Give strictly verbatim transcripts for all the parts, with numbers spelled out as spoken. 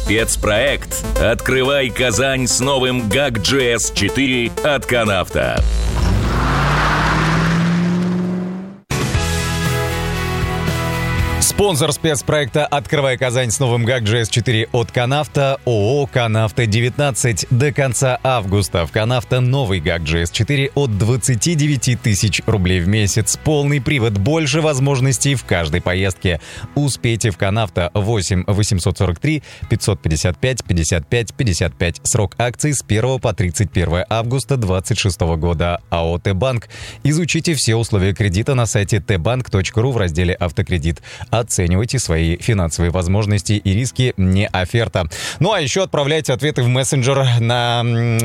Спецпроект «Открывай Казань» с новым гак джи эс четыре от Канавто. Спонсор спецпроекта «Открывай Казань» с новым гак джи эс четыре от Канавто ООО «Канавто девятнадцать». До конца августа в Канавто новый гак джи эс четыре от двадцать девять тысяч рублей в месяц. Полный привод, больше возможностей в каждой поездке. Успейте в Канавто. восемь восемьсот сорок три пятьсот пятьдесят пять пятьдесят пять пятьдесят пять. Срок акций с первого по тридцать первое августа двадцать шестого года. АО «Т-банк». Изучите все условия кредита на сайте тэ банк точка ру в разделе «Автокредит». Оценивайте свои финансовые возможности и риски, не оферта. Ну а еще отправляйте ответы в мессенджер на,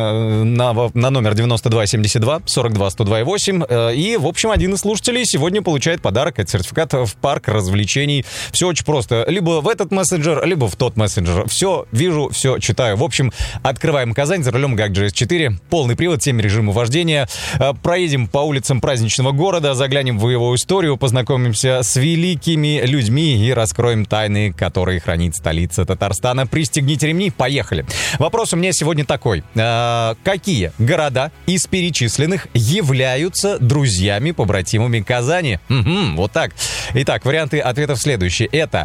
на, на номер девяносто два семьдесят два сорок два сто два восемь. И, в общем, один из слушателей сегодня получает подарок. Это сертификат в парк развлечений. Все очень просто. Либо в этот мессенджер, либо в тот мессенджер. Все вижу, все читаю. В общем, открываем Казань за рулем гак джи эс четыре. Полный привод, семь режимов вождения. Проедем по улицам праздничного города, заглянем в его историю, познакомимся с великими людьми и раскроем тайны, которые хранит столица Татарстана. Пристегните ремни, поехали. Вопрос у меня сегодня такой. А, какие города из перечисленных являются друзьями, побратимами Казани? Угу, вот так. Итак, варианты ответов следующие. Это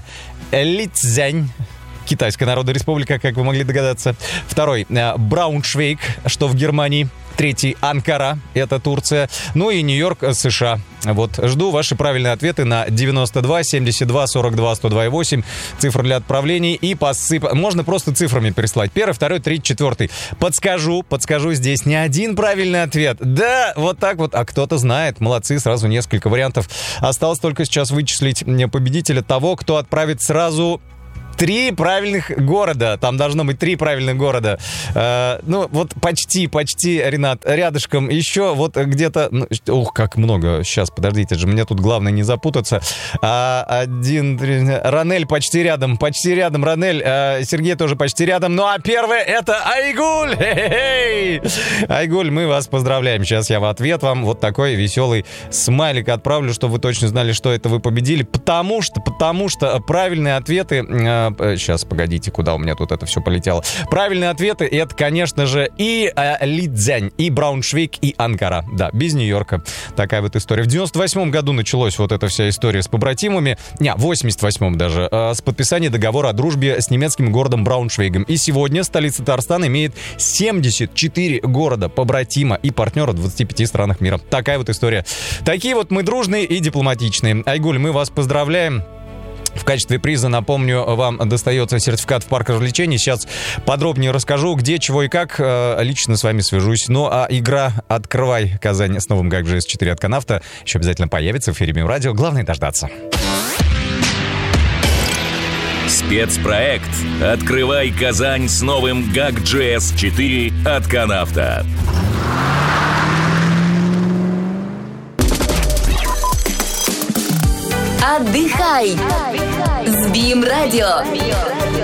Лицзянь, Китайская Народная Республика, как вы могли догадаться. Второй — Брауншвейг, что в Германии. Третий — Анкара, это Турция. Ну и Нью-Йорк, США. Вот, жду ваши правильные ответы на девяносто два семьдесят два сорок два сто два восемь. Цифры для отправлений и посып... Можно просто цифрами прислать. Первый, второй, третий, четвертый. Подскажу, подскажу здесь не один правильный ответ. Да, вот так вот. А кто-то знает. Молодцы, сразу несколько вариантов. Осталось только сейчас вычислить победителя того, кто отправит сразу... Три правильных города. Там должно быть три правильных города. Э, ну, вот почти, почти, Ренат, рядышком. Еще вот где-то... Ну, ух, как много. Сейчас, подождите же, мне тут главное не запутаться. А, один... Ранель почти рядом. Почти рядом, Ранель. А, Сергей тоже почти рядом. Ну, а первое — это Айгуль. Хе-хе-хей. Айгуль, мы вас поздравляем. Сейчас я в ответ вам вот такой веселый смайлик отправлю, чтобы вы точно знали, что это вы победили. Потому что, потому что правильные ответы... Сейчас, погодите, куда у меня тут это все полетело. Правильные ответы — это, конечно же, и э, Лицзянь, и Брауншвейг, и Анкара. Да, без Нью-Йорка. Такая вот история. В девяносто восьмом году началась вот эта вся история с побратимами. Не, в восемьдесят восьмом даже. Э, с подписания договора о дружбе с немецким городом Брауншвейгом. И сегодня столица Татарстана имеет семьдесят четыре города побратима и партнера в двадцати пяти странах мира. Такая вот история. Такие вот мы дружные и дипломатичные. Айгуль, мы вас поздравляем. В качестве приза, напомню, вам достается сертификат в парк развлечений. Сейчас подробнее расскажу, где, чего и как. Лично с вами свяжусь. Ну, а игра «Открывай Казань» с новым гак джи эс четыре от Канавто еще обязательно появится в эфире Мим Радио. Главное дождаться. Спецпроект «Открывай Казань» с новым гак джи эс четыре от Канавто. Отдыхай с Мим Радио.